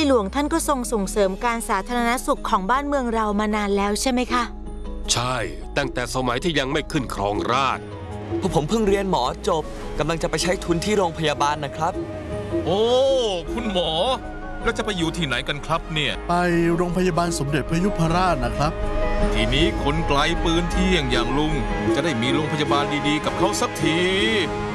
หลวงท่านก็ทรงส่งเสริมการสาธารณสุขของบ้านเมืองเรามานานแล้วใช่ไหมคะใช่ตั้งแต่สมัยที่ยังไม่ขึ้นครองราชย์พวกผมเพิ่งเรียนหมอจบกำลังจะไปใช้ทุนที่โรงพยาบาลนะครับโอ้คุณหมอแล้วจะไปอยู่ที่ไหนกันครับเนี่ยไปโรงพยาบาลสมเด็จพระยุพราชนะครับทีนี้คนไกลปืนเที่ยงอย่างลุงจะได้มีโรงพยาบาลดีๆกับเขาสักที